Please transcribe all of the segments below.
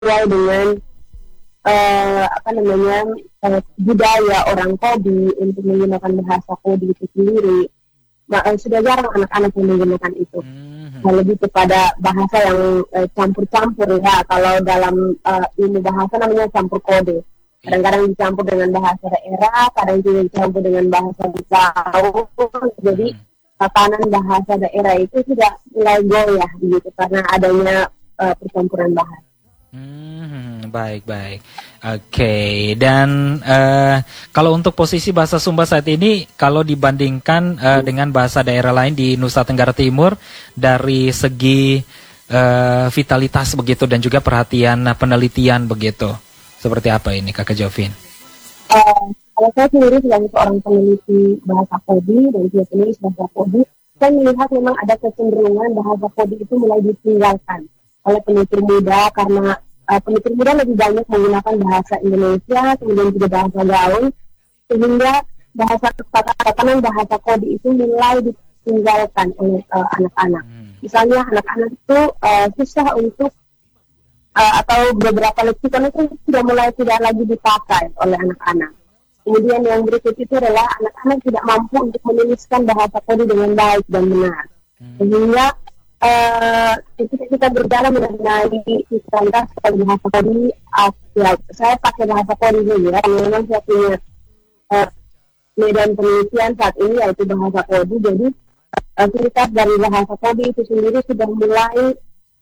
sesuai dengan budaya orang Kobe untuk menggunakan bahasa Kobe itu sendiri. Sudah jarang anak-anak yang menggunakan itu. Lebih kepada bahasa yang campur-campur ya. Kalau dalam ilmu bahasa namanya campur kode. Kadang-kadang dicampur dengan bahasa daerah, kadang juga dicampur dengan bahasa gaul. Jadi tatanan bahasa daerah itu sudah mulai goyah gitu karena adanya percampuran bahasa. Baik. Oke. Dan kalau untuk posisi bahasa Sumba saat ini, kalau dibandingkan dengan bahasa daerah lain di Nusa Tenggara Timur, dari segi vitalitas begitu dan juga perhatian penelitian begitu, seperti apa ini Kakak Jovin? Kalau saya sendiri sebagai seorang peneliti bahasa Kobe dan juga penulis bahasa Kobe, saya melihat memang ada kecenderungan bahasa Kobe itu mulai ditinggalkan oleh penutur muda karena penutur muda lebih banyak menggunakan bahasa Indonesia, kemudian juga bahasa gaul, sehingga tatanan bahasa Kobe itu mulai ditinggalkan oleh anak-anak. Misalnya anak-anak itu susah untuk atau beberapa leksikon itu sudah mulai tidak lagi dipakai oleh anak-anak. Kemudian yang berikut itu adalah anak-anak tidak mampu untuk menuliskan bahasa Kobe dengan baik dan benar. Sehingga ketika kita berjalan mengenai vitalitas bahasa Kobe, saya pakai bahasa Kobe dulu ya. Memang saya punya medan penelitian saat ini yaitu bahasa Kobe. Jadi vitalitas dari bahasa Kobe itu sendiri sudah mulai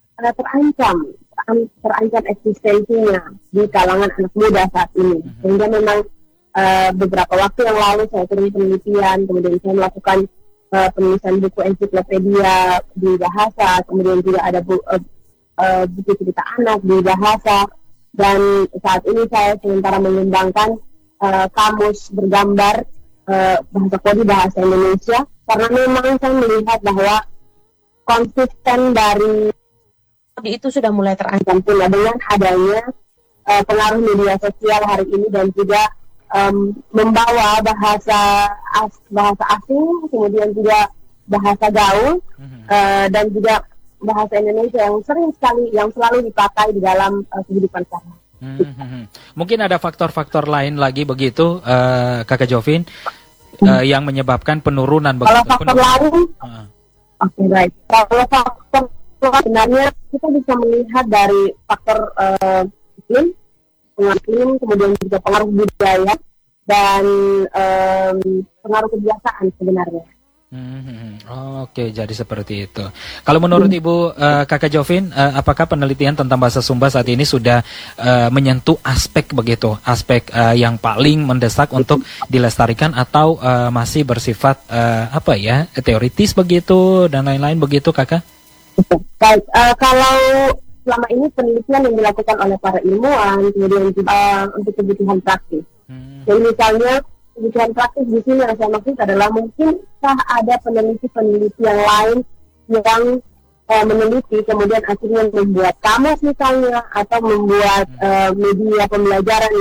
terancam eksistensinya di kalangan anak muda saat ini. Sehingga memang beberapa waktu yang lalu saya turun penelitian, kemudian saya melakukan penulisan buku ensiklopedia di bahasa, kemudian juga ada buku cerita anak di bahasa, dan saat ini saya sementara mengembangkan kamus bergambar bahasa Kobe bahasa Indonesia, karena memang saya melihat bahwa konsisten dari itu sudah mulai terancam pula dengan adanya pengaruh media sosial hari ini dan juga membawa bahasa asing, kemudian juga bahasa gaul dan juga bahasa Indonesia yang selalu dipakai di dalam kehidupan sehari. Mungkin ada faktor-faktor lain lagi begitu, Kakak Jovin, yang menyebabkan penurunan. Kalau faktor lain, oke, baik. Kalau faktor sebenarnya kita bisa melihat dari faktor iklim, kemudian juga pengaruh budaya dan pengaruh kebiasaan sebenarnya. Oke, jadi seperti itu. Kalau menurut Ibu Kakak Jovin, apakah penelitian tentang bahasa Sumba saat ini sudah menyentuh aspek begitu, aspek yang paling mendesak untuk dilestarikan atau masih bersifat teoritis begitu dan lain-lain begitu, Kakak? Baik, kalau selama ini penelitian yang dilakukan oleh para ilmuwan, kemudian untuk kebutuhan praktis. Jadi misalnya kebutuhan praktis di sini yang saya maksud adalah mungkinkah ada peneliti yang lain yang meneliti kemudian akhirnya membuat kamus misalnya atau membuat media pembelajaran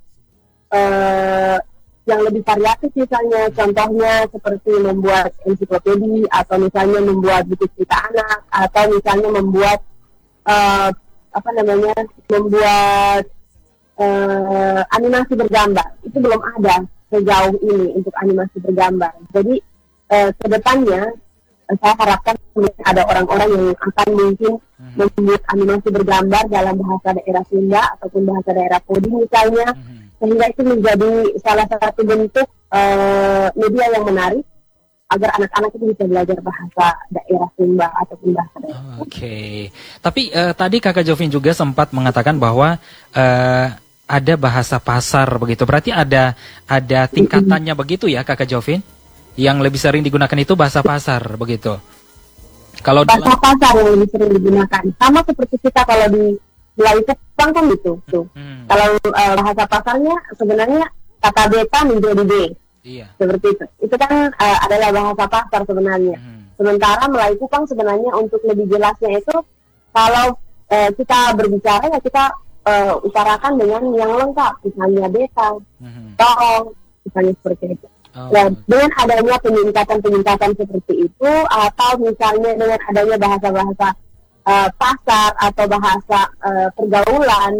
yang lebih variatif misalnya, contohnya seperti membuat ensiklopedia atau misalnya membuat buku cerita anak atau misalnya membuat membuat animasi bergambar. Itu belum ada sejauh ini untuk animasi bergambar. Jadi kedepannya saya harapkan ada orang-orang yang akan mungkin membuat animasi bergambar dalam bahasa daerah Sunda ataupun bahasa daerah Kobe misalnya, sehingga itu menjadi salah satu bentuk media yang menarik agar anak-anak itu bisa belajar bahasa daerah Sumba ataupun bahasa daerah. Oke. Tapi tadi Kakak Jovin juga sempat mengatakan bahwa ada bahasa pasar begitu. Berarti ada tingkatannya begitu ya, Kakak Jovin? Yang lebih sering digunakan itu bahasa pasar begitu. Kalau bahasa pasar yang lebih sering digunakan. Sama seperti kita kalau di Melayu Jepang kan gitu. Kalau bahasa pasarnya sebenarnya kata beta menjadi B. Iya. Seperti itu. Itu kan adalah bahasa pasar sebenarnya. Sementara Melayu Kupang sebenarnya untuk lebih jelasnya itu kalau kita berbicara ya kita utarakan dengan yang lengkap, misalnya beta, tong, misalnya seperti itu. Dan dengan adanya peningkatan seperti itu, atau misalnya dengan adanya bahasa-bahasa pasar atau bahasa pergaulan